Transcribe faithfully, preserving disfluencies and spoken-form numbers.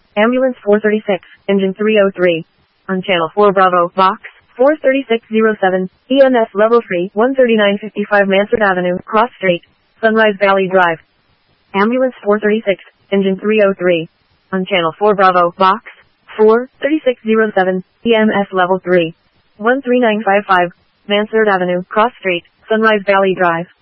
Ambulance four thirty-six, engine three oh three. On channel four Bravo, box four thirty-six oh seven, E M S level three, one thirty-nine fifty-five Mansard Avenue, Cross Street, Sunrise Valley Drive. Ambulance four thirty-six, engine three oh three. On channel four Bravo, box four thirty-six oh seven, E M S level three, one three nine five five, Mansard Avenue, Cross Street, Sunrise Valley Drive.